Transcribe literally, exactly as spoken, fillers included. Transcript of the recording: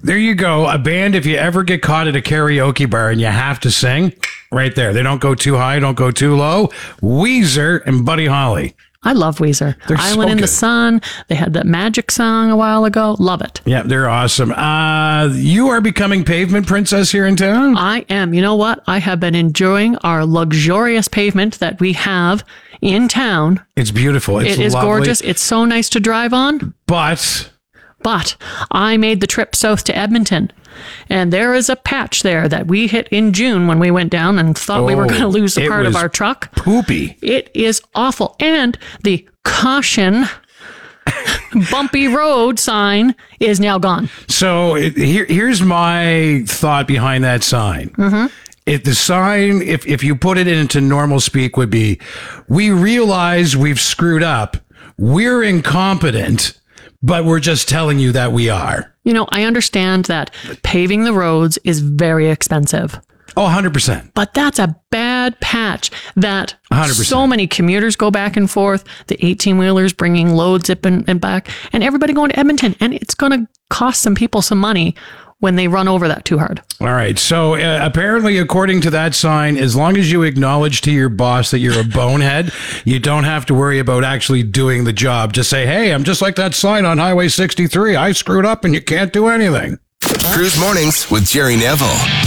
There you go. A band, if you ever get caught at a karaoke bar and you have to sing, right there. They don't go too high, don't go too low. Weezer and Buddy Holly. I love Weezer. They're Island so in the good. Sun. They had that Magic song a while ago. Love it. Yeah, they're awesome. Uh, you are becoming pavement princess here in town? I am. You know what? I have been enjoying our luxurious pavement that we have in town. It's beautiful. It's It is lovely. gorgeous. It's so nice to drive on. But But I made the trip south to Edmonton, and there is a patch there that we hit in June when we went down and thought we were Oh, going to lose a it part of was our truck. poopy. It is awful. And the caution bumpy road sign is now gone. So it, here, here's my thought behind that sign. Mm-hmm. If the sign, if, if you put it into normal speak, would be, we realize we've screwed up. We're incompetent, but we're just telling you that we are. You know, I understand that paving the roads is very expensive. Oh, one hundred percent. But that's a bad patch that one hundred percent. so many commuters go back and forth, the eighteen-wheelers bringing loads up and, and back, and everybody going to Edmonton. And it's going to cost some people some money when they run over that too hard. All right. So uh, apparently, according to that sign, as long as you acknowledge to your boss that you're a bonehead, you don't have to worry about actually doing the job. Just say, hey, I'm just like that sign on Highway sixty-three. I screwed up and you can't do anything. Cruise Mornings with Jerry Neville.